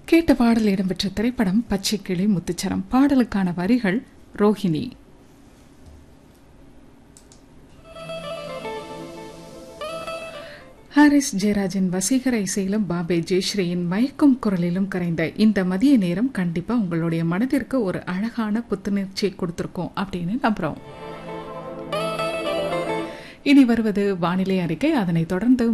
கேட்ட பாடல் இடம்பெற்ற திரைப்படம் பச்சைக்கிளி முத்துச்சரம். பாடலுக்கான வரிகள் ரோஹிணி. ஹாரிஸ் ஜெயராஜின் வசீகர இசையிலும் பாபே ஜெயஸ்ரீயின் மயக்கும் குரலிலும் கரைந்த இந்த மதிய நேரம் கண்டிப்பா உங்களுடைய மனதிற்கு ஒரு அழகான புத்துணர்ச்சியை கொடுத்திருக்கோம் அப்படின்னு நம்புறோம். இனி வருவது வானிலை அறிக்கை. அதனைத் தொடர்ந்து